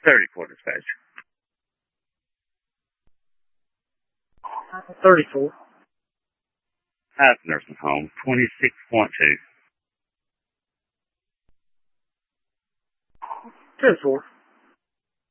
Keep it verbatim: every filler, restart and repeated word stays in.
thirty-four dispatch. thirty-four. That's nursing home, twenty-six point two. ten four.